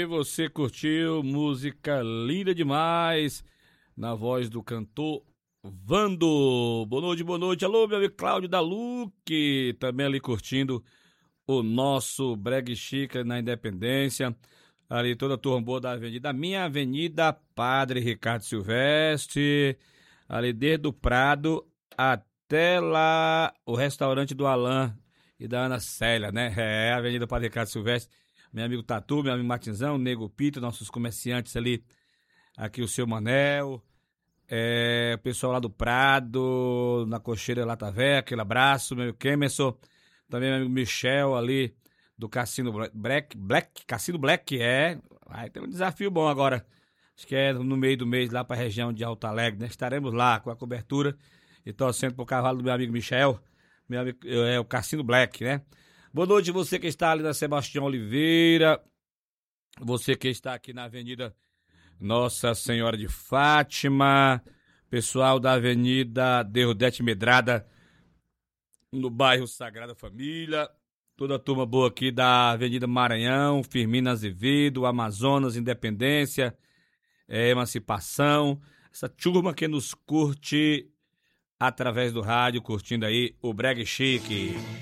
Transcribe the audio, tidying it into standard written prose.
Aí você curtiu música linda demais, na voz do cantor Vando. Boa noite. Alô, meu amigo Cláudio da Luque, também ali curtindo o nosso Breg Chica na Independência. Ali toda a turma boa da avenida, minha avenida Padre Ricardo Silvestre, ali desde o Prado até lá o restaurante do Alain e da Ana Célia, né? É, Avenida Padre Ricardo Silvestre, meu amigo Tatu, meu amigo Martinzão, Nego Pito, nossos comerciantes ali, aqui o seu Manel, o pessoal lá do Prado, na Cocheira Lata Véia, aquele abraço, meu amigo Kemerson, também meu amigo Michel ali, do Cassino Cassino Black, vai ter um desafio bom agora, acho que é no meio do mês lá pra região de Alto Alegre, né? Estaremos lá com a cobertura e torcendo pro cavalo do meu amigo Michel, meu amigo, o Cassino Black, né? Boa noite você que está ali na Sebastião Oliveira, você que está aqui na Avenida Nossa Senhora de Fátima, pessoal da Avenida Deodete Medrada, no bairro Sagrada Família, toda a turma boa aqui da Avenida Maranhão, Firmino Azevedo, Amazonas, Independência, Emancipação, essa turma que nos curte através do rádio, curtindo aí o Breg Chique.